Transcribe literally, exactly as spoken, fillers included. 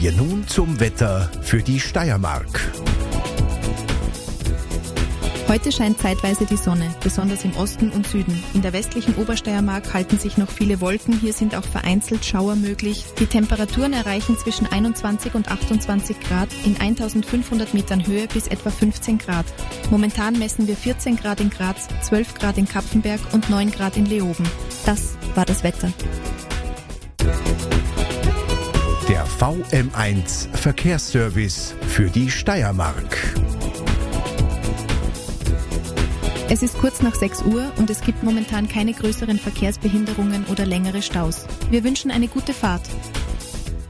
wir nun zum Wetter für die Steiermark. Heute scheint zeitweise die Sonne, besonders im Osten und Süden. In der westlichen Obersteiermark halten sich noch viele Wolken, hier sind auch vereinzelt Schauer möglich. Die Temperaturen erreichen zwischen einundzwanzig und achtundzwanzig Grad, in eintausendfünfhundert Metern Höhe bis etwa fünfzehn Grad. Momentan messen wir vierzehn Grad in Graz, zwölf Grad in Kapfenberg und neun Grad in Leoben. Das war das Wetter. Der V M eins Verkehrsservice für die Steiermark. Es ist kurz nach sechs Uhr und es gibt momentan keine größeren Verkehrsbehinderungen oder längere Staus. Wir wünschen eine gute Fahrt.